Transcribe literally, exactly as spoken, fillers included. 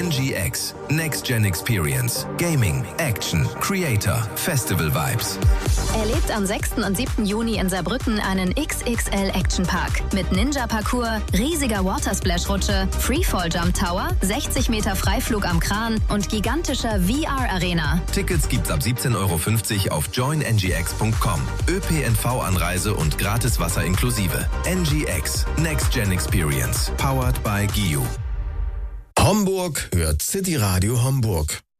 N G X, Next Gen Experience, Gaming, Action, Creator, Festival Vibes. Erlebt am sechsten und siebten Juni in Saarbrücken einen X X L Action Park mit Ninja-Parcours, riesiger Watersplash-Rutsche, Freefall-Jump Tower, sechzig Meter Freiflug am Kran und gigantischer V R-Arena. Tickets gibt's ab siebzehn Euro fünfzig auf join n g x punkt com. ÖPNV-Anreise und gratis Wasser inklusive. N G X, Next Gen Experience, powered by G I U. Homburg hört City Radio Homburg.